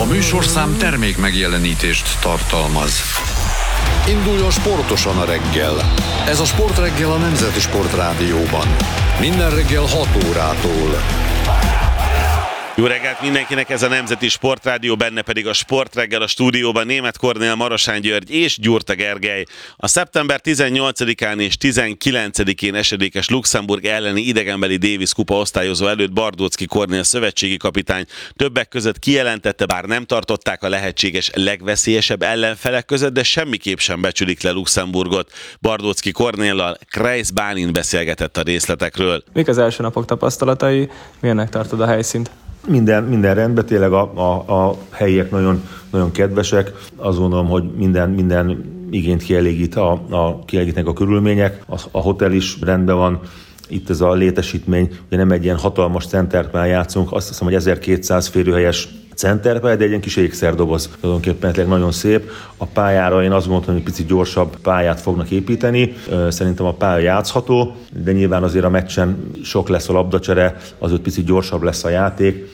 A műsorszám termék megjelenítést tartalmaz. Induljon sportosan a reggel. Ez a Sportreggel a Nemzeti Sportrádióban. Minden reggel 6 órától. Jó reggelt mindenkinek, ez a Nemzeti Sportrádió, benne pedig a Sportreggel, a stúdióban Németh Kornél, Marosán György és Gyurta Gergely. A szeptember 18-án és 19-én esedékes Luxemburg elleni idegenbeli Davis kupa osztályozó előtt Bardóczky Kornél szövetségi kapitány többek között kijelentette, bár nem tartották a lehetséges legveszélyesebb ellenfelek között, de semmiképp sem becsülik le Luxemburgot. Bardóczky Kornéllal Kreis Bálint beszélgetett a részletekről. Mik az első napok tapasztalatai, milyennek tartod a helyszínt? Minden rendben, tényleg a helyiek nagyon, nagyon kedvesek. Azt gondolom, hogy minden igényt kielégítenek a körülmények. A hotel is rendben van. Itt ez a létesítmény, ugye nem egy ilyen hatalmas centerpályán játszunk, azt hiszem, hogy 1200 férőhelyes centerpálya, de egy ilyen kis ékszerdoboz. Tulajdonképpen nagyon szép. A pályára én azt gondolom, hogy egy picit gyorsabb pályát fognak építeni. Szerintem a pálya játszható, de nyilván azért a meccsen sok lesz a labdacsere, azért picit gyorsabb lesz a játék,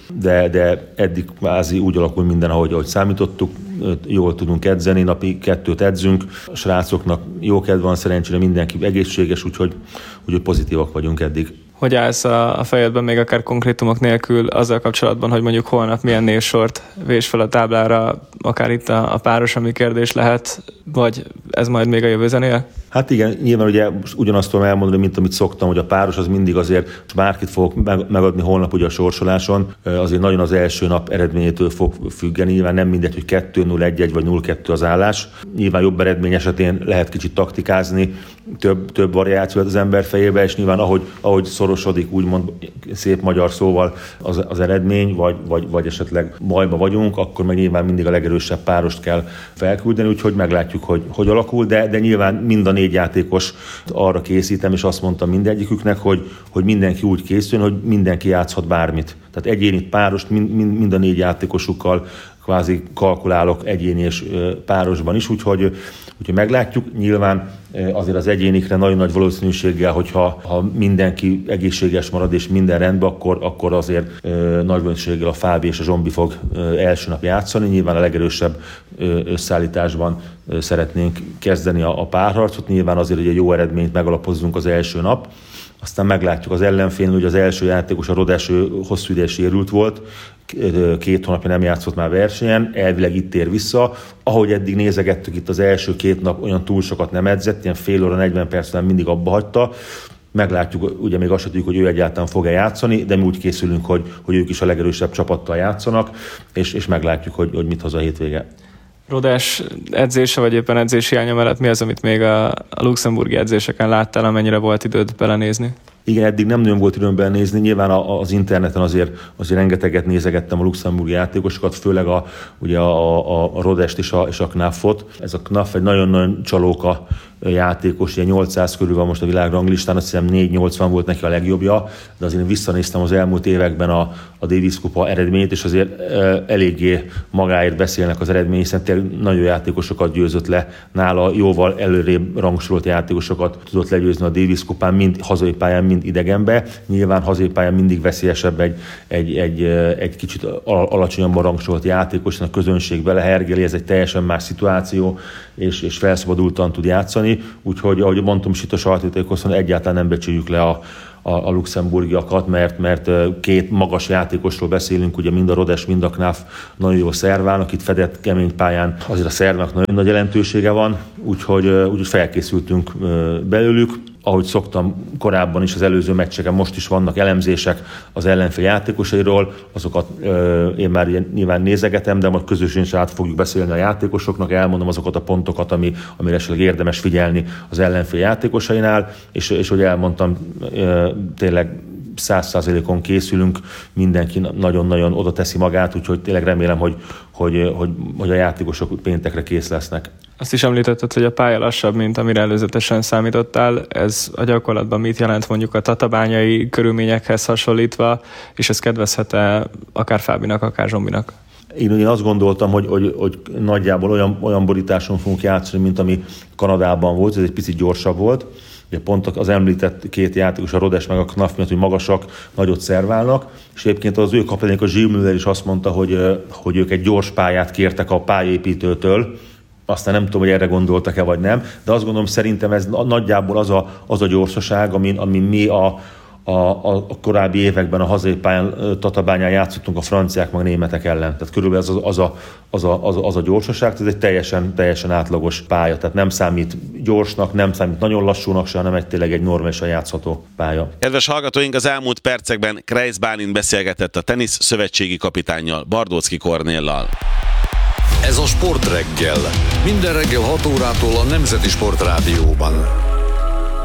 de eddig kvázi úgy alakul minden, ahogy számítottuk. Jól tudunk edzeni, napi 2 edzünk. A srácoknak jó kedv van, szerencsére mindenki egészséges, úgyhogy pozitívak vagyunk eddig. Hogy állsz a fejedben még akár konkrétumok nélkül azzal kapcsolatban, hogy mondjuk holnap milyen névsort vés fel a táblára, akár itt a páros, ami kérdés lehet, vagy ez majd még a jövő zenéje? Hát igen, nyilván ugye ugyanazt tudom elmondani, mint amit szoktam, hogy a páros az mindig azért, bárkit fogok megadni holnap ugye a sorsoláson, azért nagyon az első nap eredményétől fog függeni, nyilván nem mindegy, hogy 2-0, 1-1 vagy 0-2 az állás. Nyilván jobb eredmény esetén lehet kicsit taktikázni, több variációt az ember fejébe, és nyilván ahogy szorosodik, úgymond szép magyar szóval az eredmény, vagy esetleg bajba vagyunk, akkor meg nyilván mindig a legerősebb párost kell felküldeni, úgyhogy meglátjuk, hogy alakul, de nyilván mind a 4 játékos arra készítem, és azt mondtam mindegyiküknek, hogy mindenki úgy készüljön, hogy mindenki játszhat bármit. Tehát egyéni párost mind a 4 játékosukkal kvázi kalkulálok egyéni és párosban is, úgyhogy meglátjuk. Nyilván azért az egyénikre nagyon nagy valószínűséggel, hogyha mindenki egészséges marad és minden rendben, akkor azért nagy valószínűséggel a Fábi és a Zsombi fog első nap játszani. Nyilván a legerősebb összeállításban szeretnénk kezdeni a párharcot. Nyilván azért, hogy egy jó eredményt megalapozzunk az első nap. Aztán meglátjuk az ellenfél, hogy az első játékos, a Rodes, hosszú ideig sérült volt, 2 hónapja nem játszott már versenyen, elvileg itt ér vissza. Ahogy eddig nézegettük, itt az első 2 nap olyan túl sokat nem edzett, ilyen fél óra, 40 percben mindig abba hagyta. Meglátjuk, ugye még azt tudjuk, hogy ő egyáltalán fog-e játszani, de mi úgy készülünk, hogy ők is a legerősebb csapattal játszanak, és meglátjuk, hogy mit hoz a hétvége. Rodás edzése, vagy éppen edzési hiánya mellett mi az, amit még a luxemburgi edzéseken láttál, amennyire volt időd belenézni? Igen, eddig nem nagyon volt időm belenézni, nyilván az interneten azért rengeteget nézegettem a luxemburgi játékosokat, főleg ugye a Rodest és a Knaffot. Ez a Knaff egy nagyon-nagyon csalóka játékos, ilyen 800 körül van most a világranglistán, azt hiszem 480 volt neki a legjobbja, de azért visszanéztem az elmúlt években a Davis kupa eredményét, és azért eléggé magáért beszélnek az eredmény, hiszen nagyon játékosokat győzött le nála, jóval előrébb rangsorolt játékosokat tudott legyőzni a Davis kupán, mind hazai pályán, mind idegenbe. Nyilván hazai pályán mindig veszélyesebb egy kicsit alacsonyabban rangsorolt játékos, a közönség belehergeli, ez egy teljesen más szituáció, és felszabadultan tud játszani. Úgyhogy, ahogy mondtam, is itt a sajtótájékoztatón egyáltalán nem becsüljük le a luxemburgiakat, mert 2 magas játékosról beszélünk, ugye mind a Rodes, mind a Knaff nagyon jó szerválnak, itt fedett kemény pályán azért a szervnek nagyon nagy jelentősége van, úgyhogy felkészültünk belőlük. Ahogy szoktam korábban is az előző meccseken, most is vannak elemzések az ellenfél játékosairól, azokat én már nyilván nézegetem, de majd közösen is át fogjuk beszélni a játékosoknak, elmondom azokat a pontokat, amire esetleg érdemes figyelni az ellenfél játékosainál, és hogy elmondtam, tényleg 100%-on készülünk, mindenki nagyon-nagyon oda teszi magát, úgyhogy tényleg remélem, hogy a játékosok péntekre kész lesznek. Azt is említetted, hogy a pálya lassabb, mint amire előzetesen számítottál. Ez a gyakorlatban mit jelent mondjuk a tatabányai körülményekhez hasonlítva, és ez kedvezhet-e akár Fábinak, akár Zsombinak? Én azt gondoltam, hogy nagyjából olyan borításon fogunk játszani, mint ami Kanadában volt, ez egy picit gyorsabb volt. ugye pont az említett két játékos, a Rodes meg a Knaf miatt, hogy magasak, nagyot szerválnak, és egyébként az ő kapitányok, a Gilles Müller is azt mondta, hogy ők egy gyors pályát kértek a pályaépítőtől, aztán nem tudom, hogy erre gondoltak-e vagy nem, de azt gondolom, szerintem ez nagyjából az a gyorsaság, amin mi a korábbi években a hazai pályán, Tatabányán játszottunk a franciák meg németek ellen. Tehát körülbelül az a gyorsaság, ez egy teljesen átlagos pálya. Tehát nem számít gyorsnak, nem számít nagyon lassúnak se, hanem tényleg egy normálisan játszható pálya. Kedves hallgatóink, az elmúlt percekben Kreisz Bálint beszélgetett a tenisz szövetségi kapitánnyal, Bardóczky Kornéllal. Ez a Sportreggel. Minden reggel 6 órától a Nemzeti Sportrádióban.